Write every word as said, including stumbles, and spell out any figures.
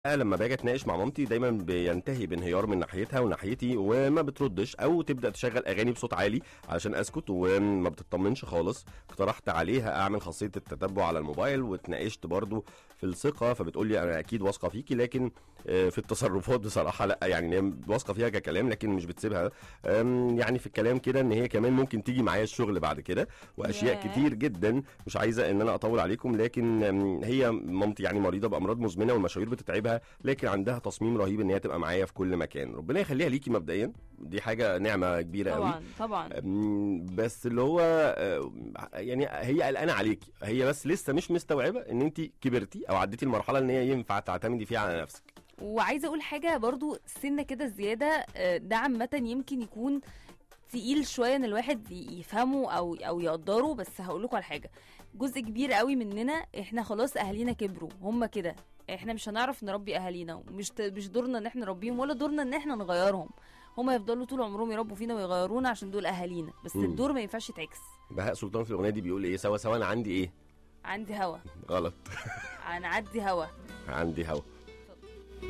لما باجي اتناقش مع مامتي دايما بينتهي بانهيار من ناحيتها وناحيتي، وما بتردش او تبدا تشغل اغاني بصوت عالي علشان اسكت، وما بتطمنش خالص. اقترحت عليها اعمل خاصيه التتبع على الموبايل، واتناقشت برضو في الثقه، فبتقول لي انا اكيد واثقه فيكي، لكن آه، في التصرفات بصراحه لا. يعني هي واثقه فيها ككلام لكن مش بتسيبها. آم، يعني في الكلام كده ان هي كمان ممكن تيجي معايا الشغل بعد كده، واشياء ياه. كتير جدا. مش عايزه ان انا اطول عليكم، لكن آم، هي مامتي يعني مريضه بامراض مزمنه والمشاوير بتتعبها، لكن عندها تصميم رهيب ان هي تبقى معايا في كل مكان. ربنا يخليها ليكي مبدئيا، دي حاجه نعمه كبيره قوي. طبعا طبعا. أم، بس اللي هو آه، يعني هي قلقانه عليكي، هي بس لسه مش مستوعبه ان انت كبرتي او عديتي المرحله ان هي ينفع تعتمدي فيها على نفسك. وعايزه اقول حاجه برضو، سنه كده زياده، آه، ده عامه يمكن يكون تقيل شويه ان الواحد ي- يفهمه او او يقدره. بس هقول لكم على حاجه، جزء كبير قوي مننا احنا خلاص اهالينا كبروا، هم كده، احنا مش هنعرف نربي اهالينا، ومش ت- مش دورنا ان احنا نربيهم ولا دورنا ان احنا نغيرهم. هم يفضلوا طول عمرهم يربوا فينا ويغيرونا عشان دول اهالينا، بس مم. الدور ما ينفعش يتعكس. بهاء سلطان في الاغنيه دي بيقول ايه؟ سوا سوا انا عندي ايه؟ عندي هوا. غلط. انا عندي هوا. عندي هوا.